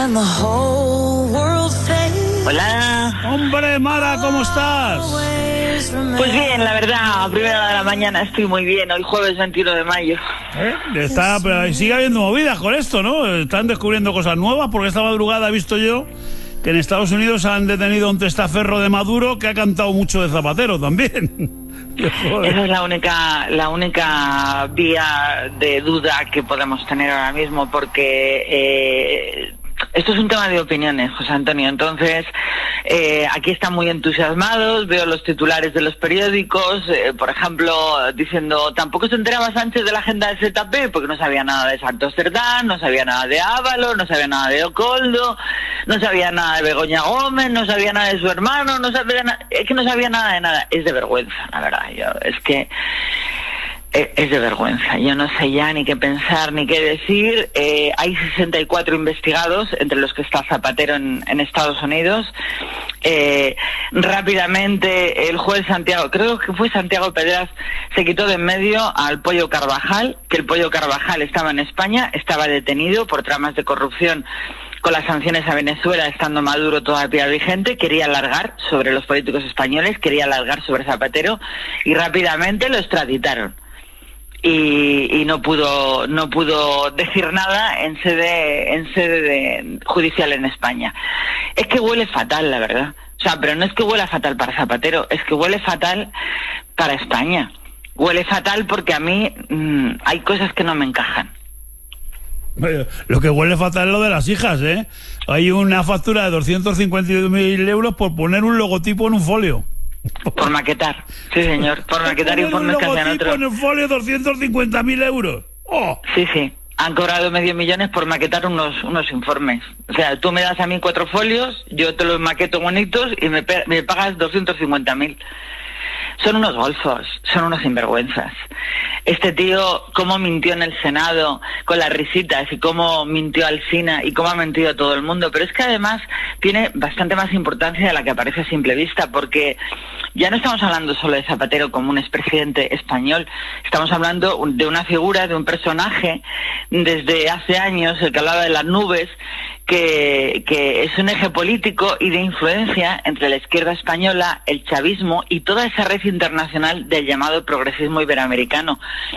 Hola. Hombre, Mara, ¿cómo estás? Pues bien, la verdad, a primera hora de la mañana estoy muy bien. Hoy jueves 21 de mayo. Pero sigue habiendo movidas con esto, ¿no? Están descubriendo cosas nuevas, porque esta madrugada he visto yo que en Estados Unidos han detenido a un testaferro de Maduro que ha cantado mucho de Zapatero también. Esa es la única vía de duda que podemos tener ahora mismo, porque esto es un tema de opiniones, José Antonio. Entonces, aquí están muy entusiasmados, veo los titulares de los periódicos, por ejemplo, diciendo, tampoco se enteraba Sánchez de la agenda de ZP, porque no sabía nada de Santos Cerdán, no sabía nada de Ábalos, no sabía nada de Ocoldo, no sabía nada de Begoña Gómez, no sabía nada de su hermano, es que no sabía nada de nada. Es de vergüenza, la verdad. Es de vergüenza. Yo no sé ya ni qué pensar ni qué decir. Hay 64 investigados, entre los que está Zapatero en Estados Unidos. Rápidamente el juez Santiago, creo que fue Santiago Pedraz, se quitó de en medio al Pollo Carvajal, que el Pollo Carvajal estaba en España, estaba detenido por tramas de corrupción con las sanciones a Venezuela, estando Maduro todavía vigente, quería alargar sobre los políticos españoles, quería alargar sobre Zapatero, y rápidamente lo extraditaron. Y no pudo decir nada en sede judicial en España. Es que huele fatal, la verdad. O sea, pero no es que huela fatal para Zapatero, es que huele fatal para España. Huele fatal porque a mí hay cosas que no me encajan. Lo que huele fatal es lo de las hijas, ¿eh? Hay una factura de 252.000 euros por poner un logotipo en un folio. Por maquetar, sí señor, por maquetar informes que hacían otros. En el folio 250.000 euros. ¡Oh! Sí, han cobrado $500.000 por maquetar unos informes. O sea, tú me das a mí 4 folios, yo te los maqueto bonitos y me pagas 250.000. Son unos golfos, son unos sinvergüenzas. Este tío, cómo mintió en el Senado con las risitas, y cómo mintió al Alsina, y cómo ha mentido a todo el mundo. Pero es que además tiene bastante más importancia de la que aparece a simple vista, porque ya no estamos hablando solo de Zapatero como un expresidente español, estamos hablando de una figura, de un personaje desde hace años, el que hablaba de las nubes, que es un eje político y de influencia entre la izquierda española, el chavismo y toda esa red internacional del llamado progresismo iberoamericano.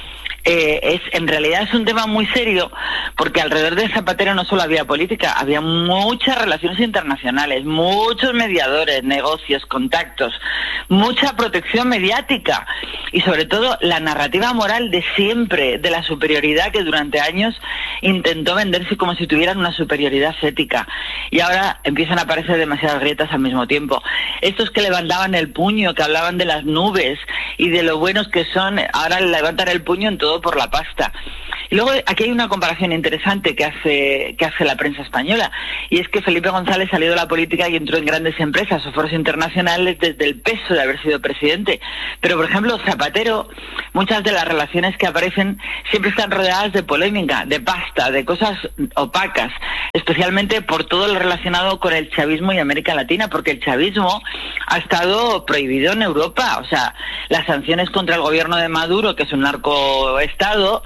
En realidad es un tema muy serio, porque alrededor de Zapatero no solo había política, había muchas relaciones internacionales, muchos mediadores, negocios, contactos, mucha protección mediática y sobre todo la narrativa moral de siempre, de la superioridad que durante años intentó venderse como si tuvieran una superioridad ética, y ahora empiezan a aparecer demasiadas grietas al mismo tiempo. Estos que levantaban el puño, que hablaban de las nubes y de lo buenos que son, ahora levantan el puño en todo por la pasta. Y luego aquí hay una comparación interesante que hace la prensa española, y es que Felipe González salió de la política y entró en grandes empresas o foros internacionales desde el peso de haber sido presidente. Pero, por ejemplo, Zapatero, muchas de las relaciones que aparecen siempre están rodeadas de polémica, de pasta, de cosas opacas, especialmente por todo lo relacionado con el chavismo y América Latina, porque el chavismo ha estado prohibido en Europa. O sea, las sanciones contra el gobierno de Maduro, que es un narcoestado,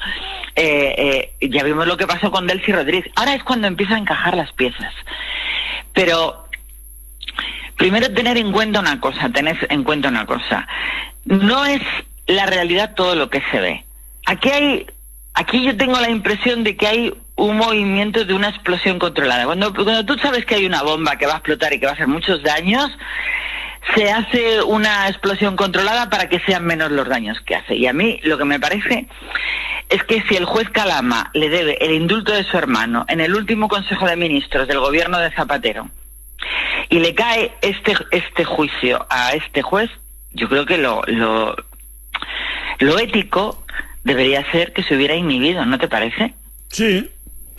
ya vimos lo que pasó con Delcy Rodríguez. Ahora es cuando empiezan a encajar las piezas. Pero primero tener en cuenta una cosa. No es la realidad todo lo que se ve. Aquí yo tengo la impresión de que hay un movimiento de una explosión controlada. Cuando tú sabes que hay una bomba que va a explotar y que va a hacer muchos daños, se hace una explosión controlada para que sean menos los daños que hace. Y a mí lo que me parece es que si el juez Calama le debe el indulto de su hermano en el último Consejo de Ministros del gobierno de Zapatero y le cae este juicio a este juez, yo creo que lo ético debería ser que se hubiera inhibido, ¿no te parece? Sí.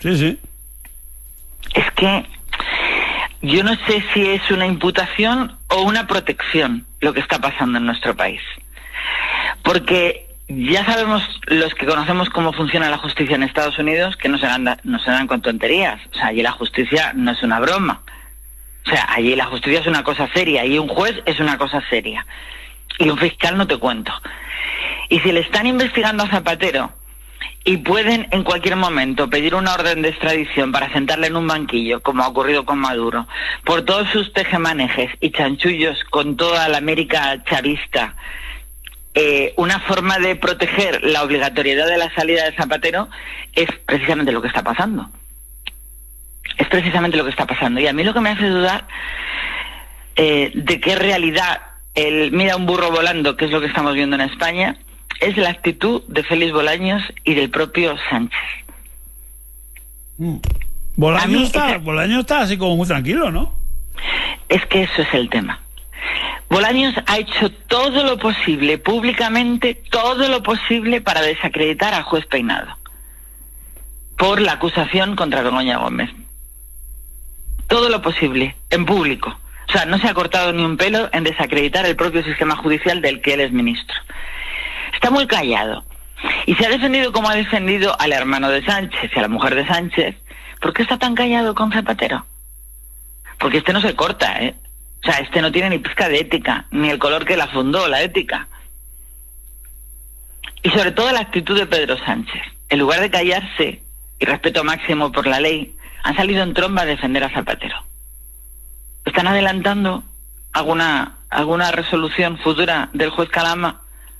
Es que yo no sé si es una imputación o una protección lo que está pasando en nuestro país. Porque ya sabemos los que conocemos cómo funciona la justicia en Estados Unidos que no se dan con tonterías. O sea, allí la justicia no es una broma. O sea, allí la justicia es una cosa seria y un juez es una cosa seria. Y un fiscal no te cuento. Y si le están investigando a Zapatero y pueden en cualquier momento pedir una orden de extradición para sentarle en un banquillo, como ha ocurrido con Maduro, por todos sus tejemanejes y chanchullos con toda la América chavista, una forma de proteger la obligatoriedad de la salida de Zapatero, es precisamente lo que está pasando. Es precisamente lo que está pasando. Y a mí lo que me hace dudar de qué realidad el mira un burro volando, que es lo que estamos viendo en España, es la actitud de Félix Bolaños y del propio Sánchez. Bolaños está así como muy tranquilo, ¿no? Es que eso es el tema. Bolaños ha hecho todo lo posible, públicamente, todo lo posible para desacreditar al juez Peinado por la acusación contra Begoña Gómez. Todo lo posible, en público. O sea, no se ha cortado ni un pelo en desacreditar el propio sistema judicial del que él es ministro. Está muy callado. Y se ha defendido como ha defendido al hermano de Sánchez y a la mujer de Sánchez. ¿Por qué está tan callado con Zapatero? Porque este no se corta, ¿eh? O sea, este no tiene ni pizca de ética, ni el color que la fundó, la ética. Y sobre todo la actitud de Pedro Sánchez. En lugar de callarse y respeto máximo por la ley, han salido en tromba a defender a Zapatero. ¿Están adelantando alguna resolución futura del juez Calama?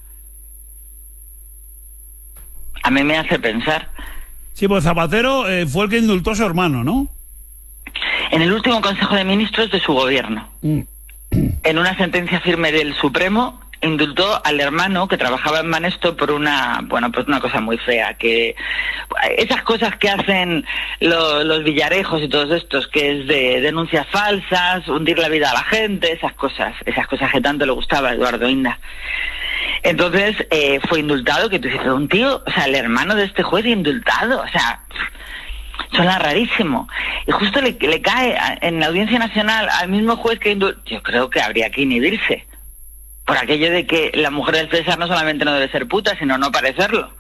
A mí me hace pensar. Sí, pues Zapatero fue el que indultó a su hermano, ¿no? En el último Consejo de Ministros de su gobierno. En una sentencia firme del Supremo, indultó al hermano que trabajaba en Banesto por una cosa muy fea, que esas cosas que hacen los villarejos y todos estos, que es de denuncias falsas, hundir la vida a la gente, esas cosas que tanto le gustaba a Eduardo Inda. Entonces fue indultado, que tú dices, un tío, o sea, el hermano de este juez indultado, o sea, suena rarísimo. Y justo le cae en la Audiencia Nacional al mismo juez que indultó. Yo creo que habría que inhibirse. Por aquello de que la mujer del César no solamente no debe ser puta, sino no parecerlo.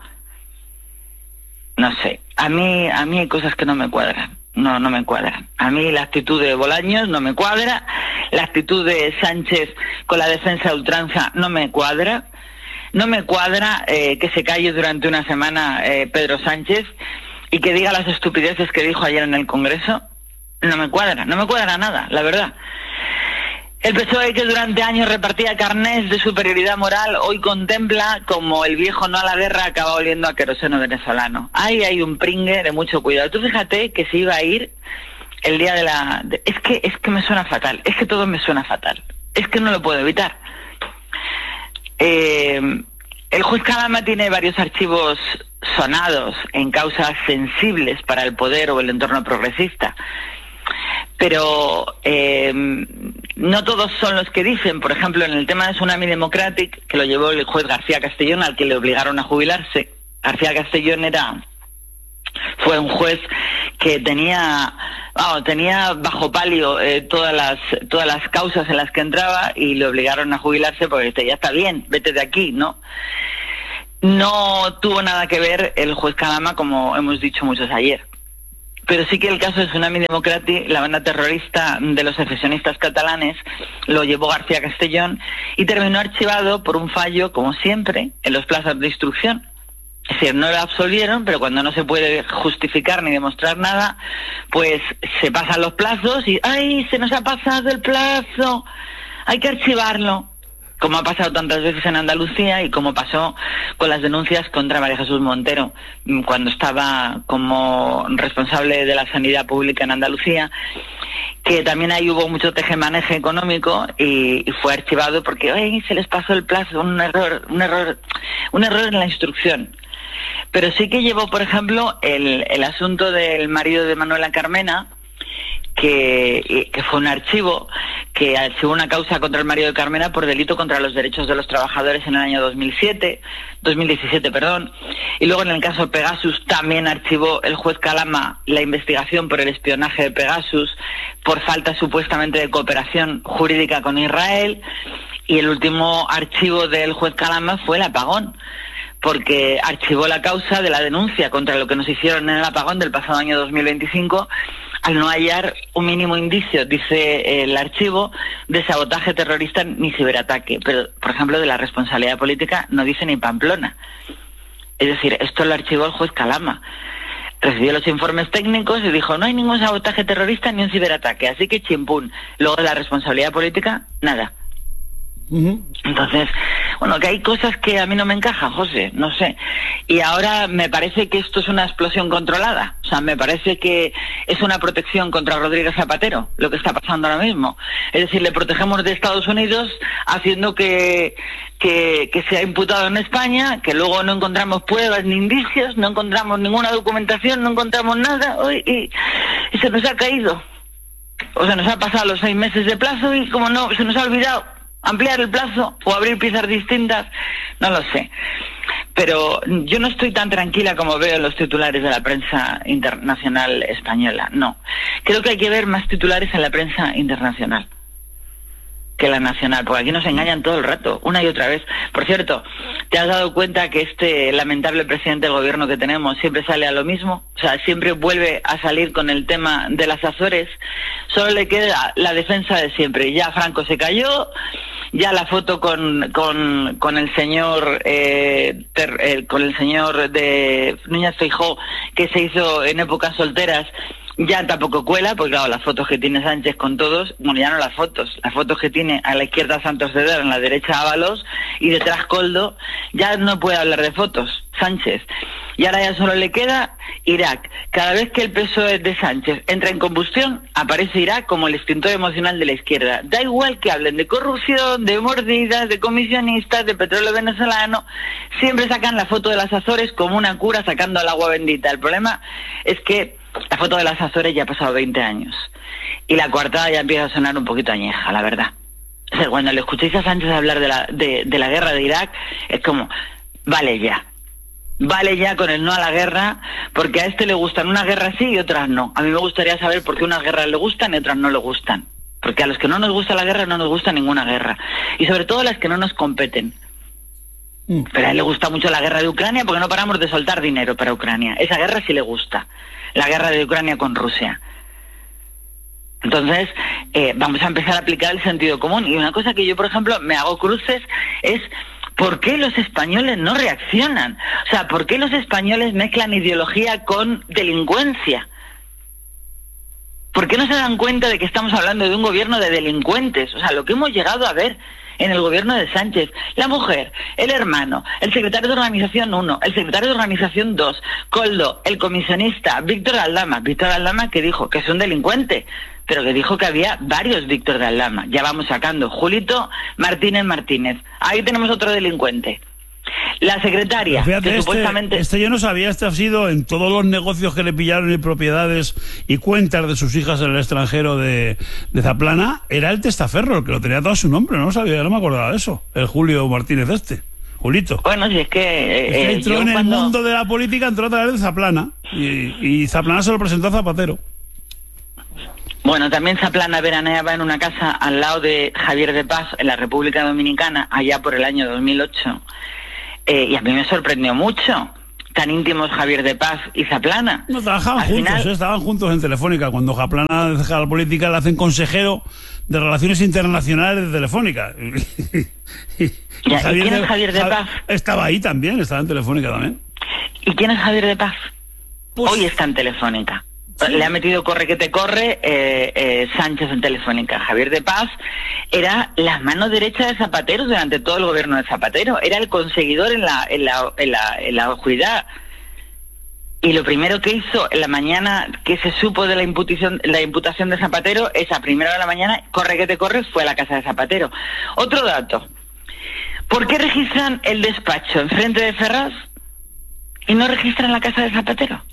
No sé, a mí hay cosas que no me cuadran. No me cuadran. A mí la actitud de Bolaños no me cuadra, la actitud de Sánchez con la defensa de ultranza no me cuadra. No me cuadra que se calle durante una semana Pedro Sánchez y que diga las estupideces que dijo ayer en el Congreso. No me cuadra nada, la verdad. El PSOE, que durante años repartía carnés de superioridad moral, hoy contempla como el viejo no a la guerra acaba oliendo a queroseno venezolano. Ahí hay un pringue de mucho cuidado. Tú fíjate que se iba a ir el día de la... Es que me suena fatal, es que todo me suena fatal. Es que no lo puedo evitar. El juez Calama tiene varios archivos sonados en causas sensibles para el poder o el entorno progresista. Pero no todos son los que dicen. Por ejemplo, en el tema de Tsunami Democratic, que lo llevó el juez García Castellón, al que le obligaron a jubilarse. García Castellón fue un juez que tenía bajo palio todas las causas en las que entraba y le obligaron a jubilarse porque ya está bien, vete de aquí, ¿no? No tuvo nada que ver el juez Calama, como hemos dicho muchos ayer. Pero sí que el caso de Tsunami Democratic, la banda terrorista de los secesionistas catalanes, lo llevó García Castellón y terminó archivado por un fallo, como siempre, en los plazos de instrucción. Es decir, no lo absolvieron, pero cuando no se puede justificar ni demostrar nada, pues se pasan los plazos y ¡ay, se nos ha pasado el plazo! Hay que archivarlo. Como ha pasado tantas veces en Andalucía y como pasó con las denuncias contra María Jesús Montero cuando estaba como responsable de la sanidad pública en Andalucía, que también ahí hubo mucho tejemaneje económico y fue archivado porque ¡ay, se les pasó el plazo! Un error en la instrucción. Pero sí que llevó, por ejemplo, el asunto del marido de Manuela Carmena, que fue un archivo que archivó una causa contra el marido de Carmena por delito contra los derechos de los trabajadores en el año 2017, y luego en el caso Pegasus también archivó el juez Calama la investigación por el espionaje de Pegasus por falta supuestamente de cooperación jurídica con Israel, y el último archivo del juez Calama fue el apagón, porque archivó la causa de la denuncia contra lo que nos hicieron en el apagón del pasado año 2025 al no hallar un mínimo indicio, dice el archivo, de sabotaje terrorista ni ciberataque. Pero, por ejemplo, de la responsabilidad política no dice ni Pamplona. Es decir, esto lo archivó el juez Calama. Recibió los informes técnicos y dijo, no hay ningún sabotaje terrorista ni un ciberataque, así que chimpún. Luego de la responsabilidad política, nada. Entonces, bueno, que hay cosas que a mí no me encajan, José, no sé. Y ahora me parece que esto es una explosión controlada. O sea, me parece que es una protección contra Rodríguez Zapatero, lo que está pasando ahora mismo. Es decir, le protegemos de Estados Unidos haciendo que sea imputado en España, que luego no encontramos pruebas ni indicios, no encontramos ninguna documentación, no encontramos nada, y se nos ha caído. O sea, nos ha pasado los 6 meses de plazo y como no, se nos ha olvidado ampliar el plazo o abrir piezas distintas, no lo sé. Pero yo no estoy tan tranquila como veo en los titulares de la prensa internacional española, no. Creo que hay que ver más titulares en la prensa internacional que la nacional, porque aquí nos engañan todo el rato, una y otra vez. Por cierto, ¿te has dado cuenta que este lamentable presidente del gobierno que tenemos siempre sale a lo mismo? O sea, siempre vuelve a salir con el tema de las Azores. Solo le queda la defensa de siempre. Ya Franco se cayó, ya la foto con el señor con el señor de Núñez Feijóo que se hizo en épocas solteras, ya tampoco cuela, porque claro, las fotos que tiene Sánchez con todos, bueno, ya no las fotos que tiene a la izquierda Santos Cedero, en la derecha Ábalos y detrás Koldo, ya no puede hablar de fotos Sánchez. Y ahora ya solo le queda Irak. Cada vez que el PSOE de Sánchez entra en combustión, aparece Irak como el extintor emocional de la izquierda. Da igual que hablen de corrupción, de mordidas, de comisionistas, de petróleo venezolano, siempre sacan la foto de las Azores como una cura sacando el agua bendita. El problema es que la foto de las Azores ya ha pasado 20 años y la coartada ya empieza a sonar un poquito añeja, la verdad. O sea, cuando le escuchéis a Sánchez hablar de la guerra de Irak, es como, vale ya con el no a la guerra, porque a este le gustan unas guerras sí y otras no. A mí me gustaría saber por qué unas guerras le gustan y otras no le gustan, porque a los que no nos gusta la guerra no nos gusta ninguna guerra, y sobre todo las que no nos competen. Pero a él le gusta mucho la guerra de Ucrania porque no paramos de soltar dinero para Ucrania. Esa guerra sí le gusta, la guerra de Ucrania con Rusia. Entonces, vamos a empezar a aplicar el sentido común. Y una cosa que yo, por ejemplo, me hago cruces es ¿por qué los españoles no reaccionan? O sea, ¿por qué los españoles mezclan ideología con delincuencia? ¿Por qué no se dan cuenta de que estamos hablando de un gobierno de delincuentes? O sea, lo que hemos llegado a ver en el gobierno de Sánchez, la mujer, el hermano, el secretario de Organización 1, el secretario de Organización 2, Koldo, el comisionista, Víctor Aldama que dijo que es un delincuente, pero que dijo que había varios Víctor de Aldama. Ya vamos sacando. Julito Martínez. Ahí tenemos otro delincuente. La secretaria, fíjate, que supuestamente... Este yo no sabía, este ha sido en todos los negocios que le pillaron y propiedades y cuentas de sus hijas en el extranjero de Zaplana, era el testaferro, el que lo tenía todo a su nombre, no sabía, no me acordaba de eso, el Julio Martínez Julito. Bueno, si es que... entró en el mundo de la política, entró a través de Zaplana, y Zaplana se lo presentó a Zapatero. Bueno, también Zaplana veraneaba en una casa al lado de Javier de Paz, en la República Dominicana, allá por el año 2008. Y a mí me sorprendió mucho, tan íntimos Javier de Paz y Zaplana. No, trabajaban juntos, estaban juntos en Telefónica. Cuando Zaplana deja la política, le hacen consejero de Relaciones Internacionales de Telefónica. ¿Y quién es Javier de Paz? Estaba ahí también, estaba en Telefónica también. ¿Y quién es Javier de Paz? Pues, hoy está en Telefónica. Sí. Le ha metido corre que te corre Sánchez en Telefónica. Javier de Paz era la mano derecha de Zapatero durante todo el gobierno de Zapatero. Era el conseguidor en la oscuridad. Y lo primero que hizo en la mañana que se supo de la imputación de Zapatero, esa primera hora de la mañana, corre que te corre, fue a la casa de Zapatero. Otro dato. ¿Por qué registran el despacho enfrente de Ferraz y no registran la casa de Zapatero?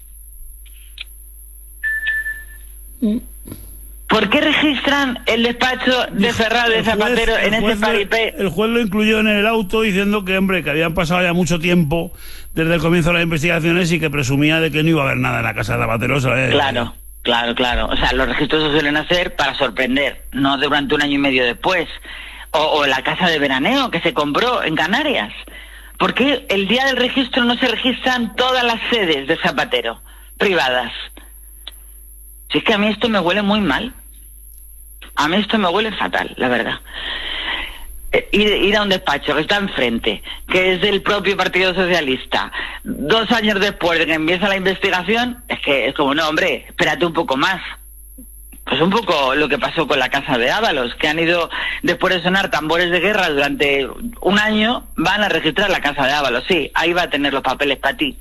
¿Por qué registran el despacho de Ferraz de Zapatero en ese paripé? El juez lo incluyó en el auto diciendo que, hombre, que habían pasado ya mucho tiempo desde el comienzo de las investigaciones y que presumía de que no iba a haber nada en la casa de Zapatero, ¿sabes? Claro. O sea, los registros se suelen hacer para sorprender, no durante un año y medio después. O la casa de veraneo que se compró en Canarias. ¿Por qué el día del registro no se registran todas las sedes de Zapatero privadas? Si es que a mí esto me huele muy mal. A mí esto me huele fatal, la verdad. Ir a un despacho que está enfrente, que es del propio Partido Socialista, 2 años después de que empieza la investigación, es que es como, no, hombre, espérate un poco más. Pues un poco lo que pasó con la Casa de Ábalos, que han ido, después de sonar tambores de guerra durante un año, van a registrar la Casa de Ábalos. Sí, ahí va a tener los papeles para ti.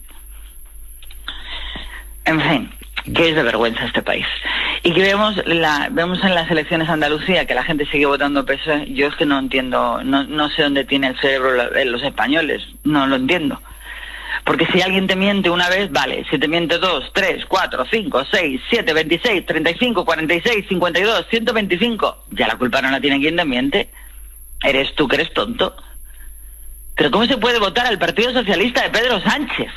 En fin, que es de vergüenza este país. Y que vemos en las elecciones de Andalucía que la gente sigue votando PSOE. Yo es que no entiendo, no sé dónde tiene el cerebro los españoles, no lo entiendo. Porque si alguien te miente una vez, vale, si te miente 2, 3, 4, 5, 6, 7, 26, 35, 46, 52, 125, ya la culpa no la tiene quien te miente. Eres tú que eres tonto. Pero ¿cómo se puede votar al Partido Socialista de Pedro Sánchez?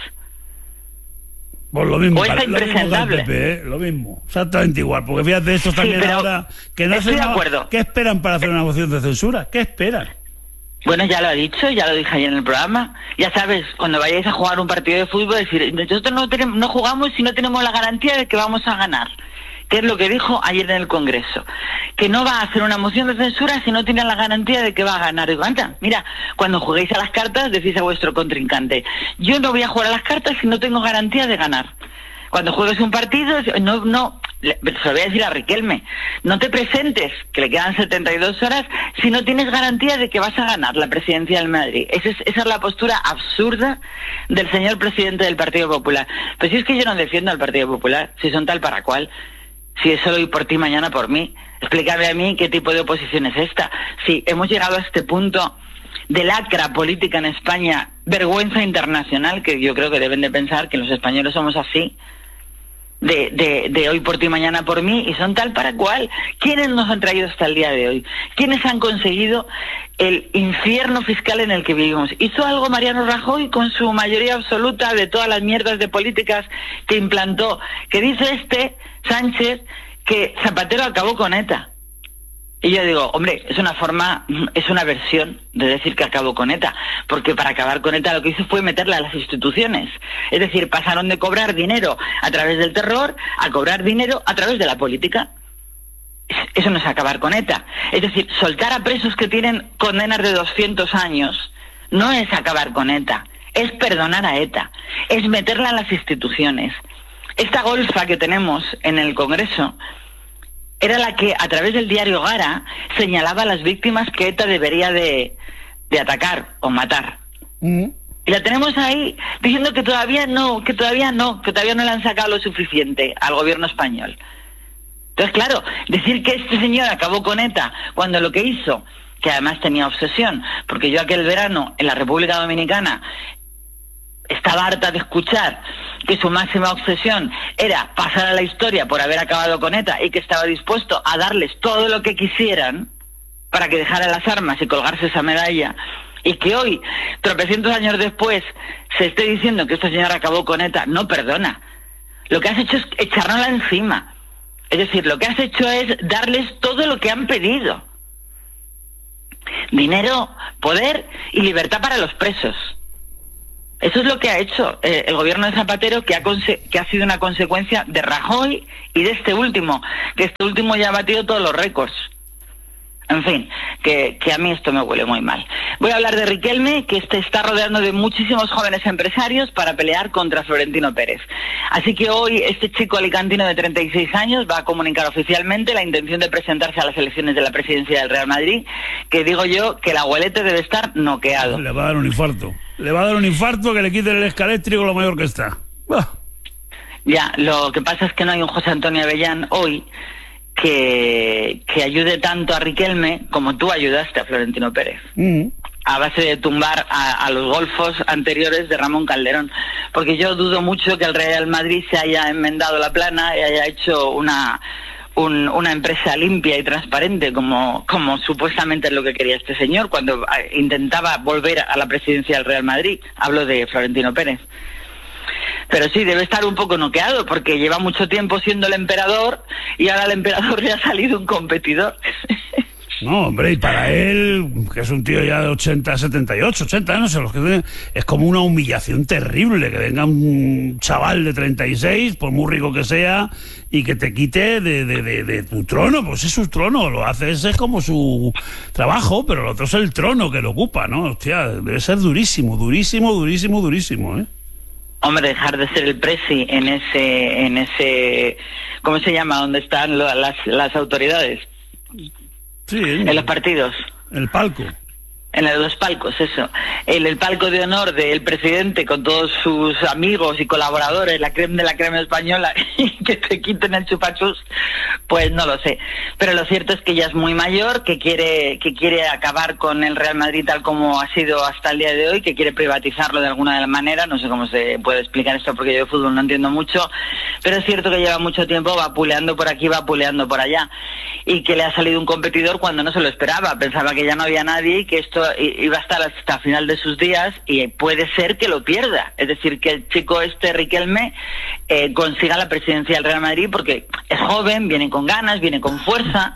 Pues lo mismo, o está impresentable. Lo mismo, PP, lo mismo, exactamente igual. Porque fíjate, estos también ahora que no hacen nada. ¿Qué esperan para hacer una moción de censura? ¿Qué esperan? Bueno, ya lo ha dicho, ya lo dije ayer en el programa. Ya sabes, cuando vayáis a jugar un partido de fútbol, decir, nosotros no jugamos si no tenemos la garantía de que vamos a ganar. Que es lo que dijo ayer en el Congreso. Que no va a hacer una moción de censura si no tiene la garantía de que va a ganar. Digo, anda, mira, cuando juguéis a las cartas, decís a vuestro contrincante, yo no voy a jugar a las cartas si no tengo garantía de ganar. Cuando juegues un partido, se lo voy a decir a Riquelme, no te presentes, que le quedan 72 horas, si no tienes garantía de que vas a ganar la presidencia del Madrid. Esa es la postura absurda del señor presidente del Partido Popular. Pues si es que yo no defiendo al Partido Popular, si son tal para cual, si es solo hoy por ti, mañana por mí. Explícame a mí qué tipo de oposición es esta. Si hemos llegado a este punto de lacra política en España, vergüenza internacional, que yo creo que deben de pensar que los españoles somos así, de hoy por ti, mañana por mí, y son tal para cual. ¿Quiénes nos han traído hasta el día de hoy? ¿Quiénes han conseguido el infierno fiscal en el que vivimos? ¿Hizo algo Mariano Rajoy con su mayoría absoluta de todas las mierdas de políticas que implantó? Que dice Sánchez, que Zapatero acabó con ETA. Y yo digo, hombre, es una versión de decir que acabó con ETA, porque para acabar con ETA lo que hizo fue meterla a las instituciones. Es decir, pasaron de cobrar dinero a través del terror a cobrar dinero a través de la política. Eso no es acabar con ETA. Es decir, soltar a presos que tienen condenas de 200 años no es acabar con ETA, es perdonar a ETA, es meterla a las instituciones. Esta golfa que tenemos en el Congreso era la que, a través del diario Gara, señalaba a las víctimas que ETA debería de atacar o matar. Y la tenemos ahí diciendo que todavía no le han sacado lo suficiente al gobierno español. Entonces, claro, decir que este señor acabó con ETA cuando lo que hizo, que además tenía obsesión, porque yo aquel verano en la República Dominicana estaba harta de escuchar que su máxima obsesión era pasar a la historia por haber acabado con ETA y que estaba dispuesto a darles todo lo que quisieran para que dejaran las armas y colgarse esa medalla, y que hoy, tropecientos años después, se esté diciendo que este señor acabó con ETA, no perdona. Lo que has hecho es echárnosla encima. Es decir, lo que has hecho es darles todo lo que han pedido. Dinero, poder y libertad para los presos. Eso es lo que ha hecho el gobierno de Zapatero, que ha sido una consecuencia de Rajoy y de este último, que este último ya ha batido todos los récords. En fin, que a mí esto me huele muy mal. Voy a hablar de Riquelme, que está rodeando de muchísimos jóvenes empresarios para pelear contra Florentino Pérez. Así que hoy este chico alicantino de 36 años va a comunicar oficialmente la intención de presentarse a las elecciones de la presidencia del Real Madrid, que digo yo que el abuelete debe estar noqueado. Le va a dar un infarto. Le va a dar un infarto, que le quiten el escaléctrico lo mayor que está. Ya, lo que pasa es que no hay un José Antonio Avellán hoy que ayude tanto a Riquelme como tú ayudaste a Florentino Pérez. A base de tumbar a los golfos anteriores de Ramón Calderón. Porque yo dudo mucho que el Real Madrid se haya enmendado la plana y haya hecho una empresa limpia y transparente como supuestamente es lo que quería este señor cuando intentaba volver a la presidencia del Real Madrid. Hablo de Florentino Pérez. Pero sí, debe estar un poco noqueado porque lleva mucho tiempo siendo el emperador y ahora al emperador le ha salido un competidor. No, hombre, y para él, que es un tío ya de 80, 78, 80, no sé, los que tienen, es como una humillación terrible que venga un chaval de 36, por muy rico que sea, y que te quite de tu trono. Pues es su trono, lo hace, ese es como su trabajo, pero lo otro es el trono que lo ocupa, ¿no? Hostia, debe ser durísimo, durísimo, durísimo, durísimo, ¿eh? Hombre, dejar de ser el presi en ese, ¿cómo se llama? ¿Dónde están las autoridades? Sí, en los partidos. El palco. En los palcos, eso. El palco de honor del presidente con todos sus amigos y colaboradores, la crema de la crema española, y que te quiten el chupachus, pues no lo sé. Pero lo cierto es que ya es muy mayor, que quiere acabar con el Real Madrid tal como ha sido hasta el día de hoy, que quiere privatizarlo de alguna manera. No sé cómo se puede explicar esto porque yo de fútbol no entiendo mucho, pero es cierto que lleva mucho tiempo vapuleando por aquí, vapuleando por allá, y que le ha salido un competidor cuando no se lo esperaba. Pensaba que ya no había nadie y que esto iba a estar hasta el final de sus días, y puede ser que lo pierda. Es decir, que el chico Riquelme consiga la presidencia del Real Madrid, porque es joven, viene con ganas, viene con fuerza,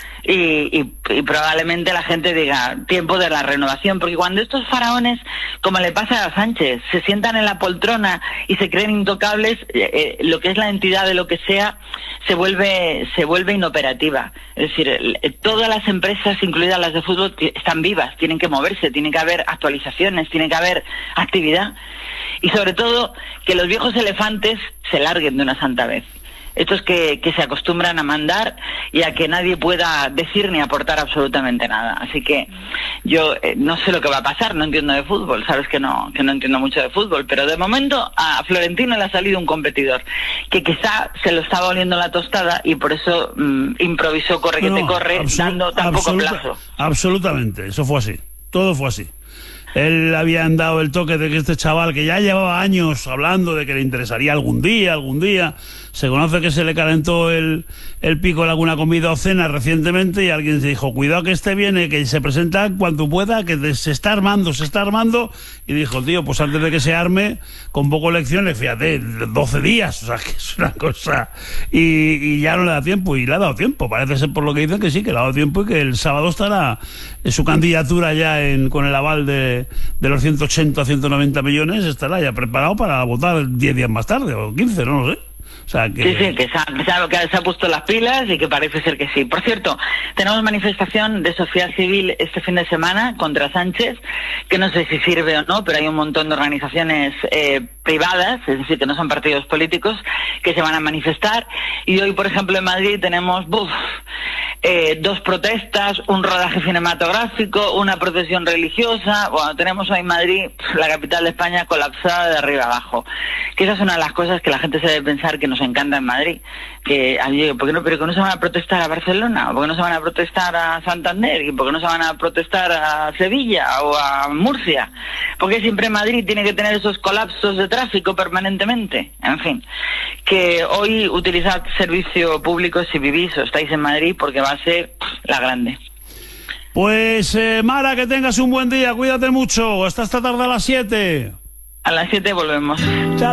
y probablemente la gente diga tiempo de la renovación, porque cuando estos faraones, como le pasa a Sánchez, se sientan en la poltrona y se creen intocables, lo que es la entidad de lo que sea se vuelve inoperativa. Es decir, todas las empresas, incluidas las de fútbol, están vivas, tienen que moverse, tienen que haber actualizaciones, tiene que haber actividad, y sobre todo que los viejos elefantes se larguen de una santa vez. Estos que se acostumbran a mandar y a que nadie pueda decir ni aportar absolutamente nada. Así que yo no sé lo que va a pasar, no entiendo de fútbol, sabes que no entiendo mucho de fútbol, pero de momento a Florentino le ha salido un competidor que quizá se lo estaba oliendo la tostada y por eso improvisó corre que te corre, dando tan poco plazo. Absolutamente, eso fue así, todo fue así. Él había dado el toque de que este chaval, que ya llevaba años hablando de que le interesaría algún día, se conoce que se le calentó el pico en alguna comida o cena recientemente, y alguien se dijo, cuidado que este viene, que se presenta cuando pueda, que se está armando, y dijo, tío, pues antes de que se arme, convoco elecciones, fíjate, 12 días, o sea, que es una cosa, y ya no le da tiempo, y le ha dado tiempo, parece ser por lo que dicen que sí, que le ha dado tiempo, y que el sábado estará en su candidatura ya con el aval de los 180 a 190 millones, estará ya preparado para votar 10 días más tarde, o 15, no lo sé. O sea, que... Sí, que se ha puesto las pilas y que parece ser que sí. Por cierto, tenemos manifestación de sociedad civil este fin de semana contra Sánchez, que no sé si sirve o no, pero hay un montón de organizaciones privadas, es decir, que no son partidos políticos, que se van a manifestar. Y hoy, por ejemplo, en Madrid tenemos 2 protestas, un rodaje cinematográfico, una procesión religiosa. Bueno, tenemos hoy en Madrid, la capital de España, colapsada de arriba abajo. Que esa es una de las cosas que la gente se debe pensar que nos encanta en Madrid. Que, ¿por qué no? ¿Pero que no se van a protestar a Barcelona? ¿Por qué no se van a protestar a Santander? ¿Y por qué no se van a protestar a Sevilla o a Murcia? ¿Por qué siempre Madrid tiene que tener esos colapsos de tráfico permanentemente? En fin, que hoy utilizad servicio público si vivís o estáis en Madrid, porque va a ser la grande. Pues Mara, que tengas un buen día, cuídate mucho, hasta esta tarde a las 7. A las 7 volvemos. Chao.